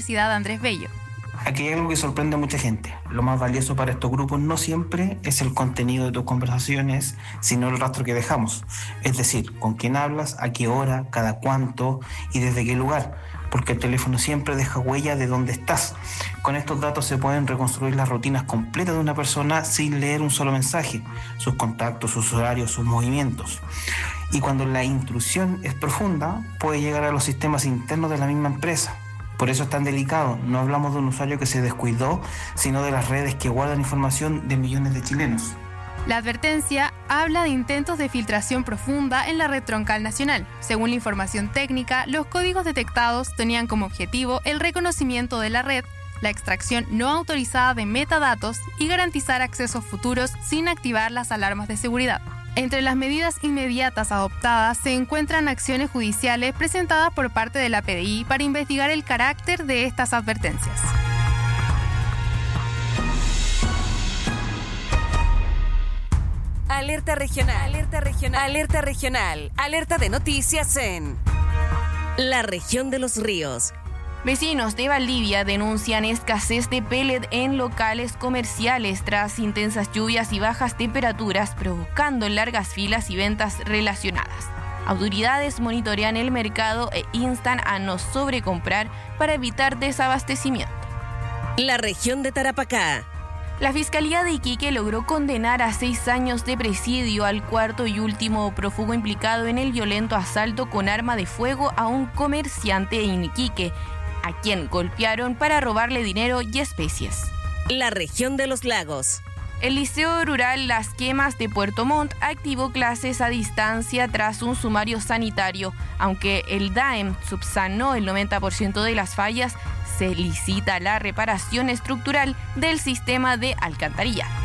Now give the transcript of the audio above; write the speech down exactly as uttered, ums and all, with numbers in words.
Universidad Andrés Bello. Aquí hay algo que sorprende a mucha gente. Lo más valioso para estos grupos no siempre es el contenido de tus conversaciones, sino el rastro que dejamos. Es decir, con quién hablas, a qué hora, cada cuánto y desde qué lugar. Porque el teléfono siempre deja huella de dónde estás. Con estos datos se pueden reconstruir las rutinas completas de una persona sin leer un solo mensaje, sus contactos, sus horarios, sus movimientos. Y cuando la intrusión es profunda, puede llegar a los sistemas internos de la misma empresa. Por eso es tan delicado. No hablamos de un usuario que se descuidó, sino de las redes que guardan información de millones de chilenos. La advertencia habla de intentos de filtración profunda en la red troncal nacional. Según la información técnica, los códigos detectados tenían como objetivo el reconocimiento de la red, la extracción no autorizada de metadatos y garantizar accesos futuros sin activar las alarmas de seguridad. Entre las medidas inmediatas adoptadas se encuentran acciones judiciales presentadas por parte de la P D I para investigar el carácter de estas advertencias. Alerta regional, alerta regional, alerta regional, alerta de noticias en la región de Los Ríos. Vecinos de Valdivia denuncian escasez de pellet en locales comerciales tras intensas lluvias y bajas temperaturas, provocando largas filas y ventas relacionadas. Autoridades monitorean el mercado e instan a no sobrecomprar para evitar desabastecimiento. La región de Tarapacá. La Fiscalía de Iquique logró condenar a seis años de presidio al cuarto y último prófugo implicado en el violento asalto con arma de fuego a un comerciante en Iquique, a quien golpearon para robarle dinero y especies. La región de Los Lagos. El Liceo Rural Las Quemas de Puerto Montt activó clases a distancia tras un sumario sanitario. Aunque el D A E M subsanó el noventa por ciento de las fallas, se licita la reparación estructural del sistema de alcantarillado.